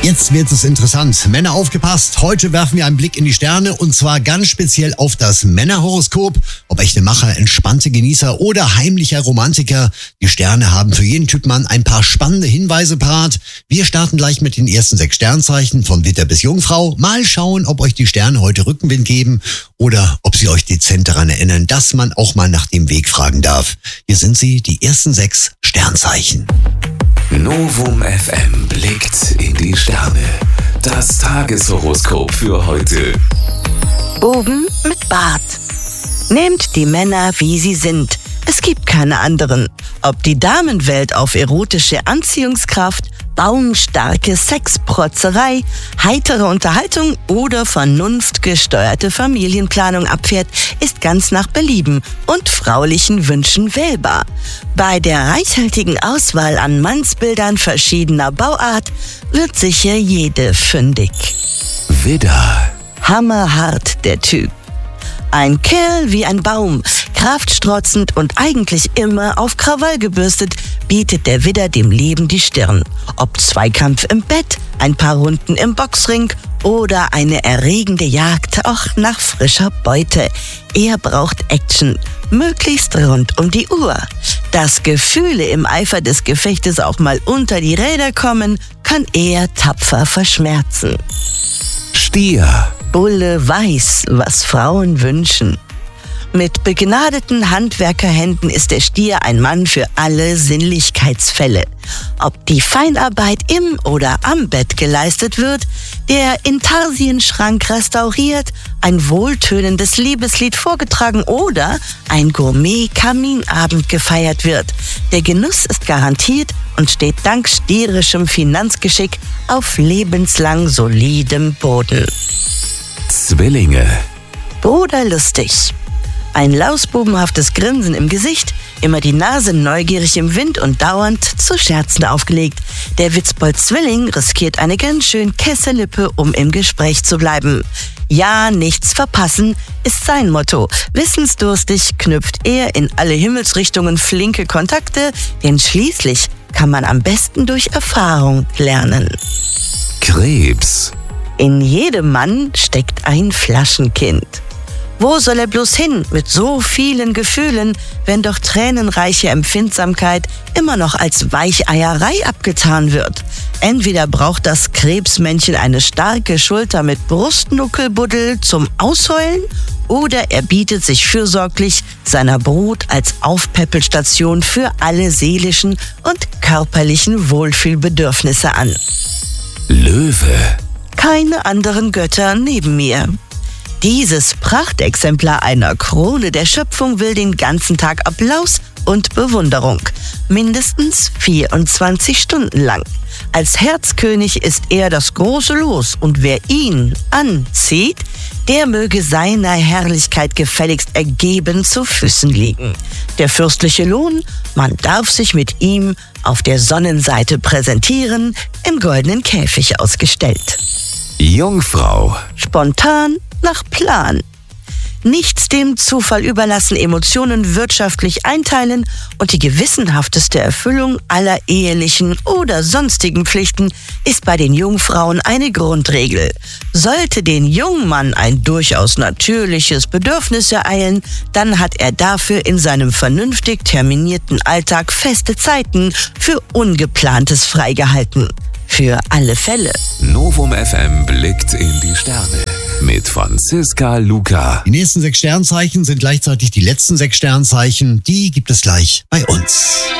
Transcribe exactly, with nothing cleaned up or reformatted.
Jetzt wird es interessant. Männer, aufgepasst. Heute werfen wir einen Blick in die Sterne und zwar ganz speziell auf das Männerhoroskop. Ob echte Macher, entspannte Genießer oder heimlicher Romantiker. Die Sterne haben für jeden Typ Mann ein paar spannende Hinweise parat. Wir starten gleich mit den ersten sechs Sternzeichen von Widder bis Jungfrau. Mal schauen, ob euch die Sterne heute Rückenwind geben oder ob sie euch dezent daran erinnern, dass man auch mal nach dem Weg fragen darf. Hier sind sie, die ersten sechs Sternzeichen. Novum F M blickt in die Sterne. Das Tageshoroskop für heute. Buben mit Bart. Nehmt die Männer, wie sie sind. Es gibt keine anderen. Ob die Damenwelt auf erotische Anziehungskraft, baumstarke Sexprotzerei, heitere Unterhaltung oder vernunftgesteuerte Familienplanung abfährt, ist ganz nach Belieben und fraulichen Wünschen wählbar. Bei der reichhaltigen Auswahl an Mannsbildern verschiedener Bauart wird sicher jede fündig. Widder. Hammerhart der Typ. Ein Kerl wie ein Baum, kraftstrotzend und eigentlich immer auf Krawall gebürstet, bietet der Widder dem Leben die Stirn. Ob Zweikampf im Bett, ein paar Runden im Boxring oder eine erregende Jagd auch nach frischer Beute. Er braucht Action, möglichst rund um die Uhr. Dass Gefühle im Eifer des Gefechtes auch mal unter die Räder kommen, kann er tapfer verschmerzen. Stier. Bulle weiß, was Frauen wünschen. Mit begnadeten Handwerkerhänden ist der Stier ein Mann für alle Sinnlichkeitsfälle. Ob die Feinarbeit im oder am Bett geleistet wird, der Intarsienschrank restauriert, ein wohltönendes Liebeslied vorgetragen oder ein Gourmet-Kaminabend gefeiert wird. Der Genuss ist garantiert und steht dank stierischem Finanzgeschick auf lebenslang solidem Boden. Zwillinge. Bruderlustig. Ein lausbubenhaftes Grinsen im Gesicht, immer die Nase neugierig im Wind und dauernd zu Scherzen aufgelegt. Der Witzbold Zwilling riskiert eine ganz schön Kesselippe, um im Gespräch zu bleiben. Ja, nichts verpassen ist sein Motto. Wissensdurstig knüpft er in alle Himmelsrichtungen flinke Kontakte, denn schließlich kann man am besten durch Erfahrung lernen. Krebs. In jedem Mann steckt ein Flaschenkind. Wo soll er bloß hin mit so vielen Gefühlen, wenn doch tränenreiche Empfindsamkeit immer noch als Weicheierei abgetan wird? Entweder braucht das Krebsmännchen eine starke Schulter mit Brustnuckelbuddel zum Ausheulen oder er bietet sich fürsorglich seiner Brut als Aufpäppelstation für alle seelischen und körperlichen Wohlfühlbedürfnisse an. Löwe. Keine anderen Götter neben mir. Dieses Prachtexemplar einer Krone der Schöpfung will den ganzen Tag Applaus und Bewunderung. Mindestens vierundzwanzig Stunden lang. Als Herzkönig ist er das große Los und wer ihn anzieht, der möge seiner Herrlichkeit gefälligst ergeben zu Füßen liegen. Der fürstliche Lohn, man darf sich mit ihm auf der Sonnenseite präsentieren, im goldenen Käfig ausgestellt. Jungfrau. Spontan nach Plan. Nichts dem Zufall überlassen, Emotionen wirtschaftlich einteilen und die gewissenhafteste Erfüllung aller ehelichen oder sonstigen Pflichten ist bei den Jungfrauen eine Grundregel. Sollte den Jungmann ein durchaus natürliches Bedürfnis ereilen, dann hat er dafür in seinem vernünftig terminierten Alltag feste Zeiten für Ungeplantes freigehalten. Für alle Fälle. Novum F M blickt in die Sterne mit Franziska Luca. Die nächsten sechs Sternzeichen sind gleichzeitig die letzten sechs Sternzeichen. Die gibt es gleich bei uns.